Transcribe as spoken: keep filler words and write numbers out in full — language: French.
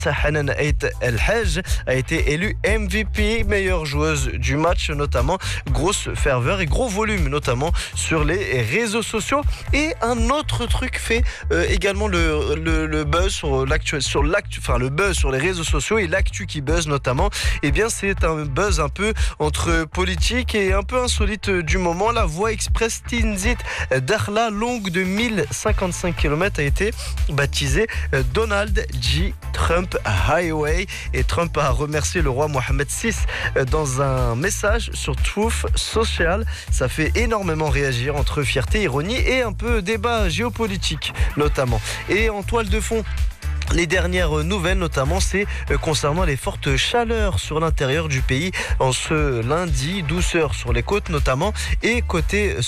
Hanan Ait El Haj a été élue M V P, meilleure joueuse du match notamment. Grosse ferveur et gros volume notamment sur les réseaux sociaux. Et un autre truc fait euh, également le, le, le buzz sur l'actu, sur l'actu, enfin le buzz sur les réseaux sociaux et l'actu qui buzz notamment. Eh bien c'est un buzz un peu entre politique et un peu insolite du moment. La voie express Tinzit Dakhla, longue de mille cinquante-cinq kilomètres, a été baptisée Donald J. Trump Highway, et Trump a remercié le roi Mohammed six dans un message sur Truth Social. Ça fait énormément réagir entre fierté, ironie et un peu débat géopolitique notamment. Et en toile de fond, les dernières nouvelles notamment, c'est concernant les fortes chaleurs sur l'intérieur du pays en ce lundi, douceur sur les côtes notamment, et côté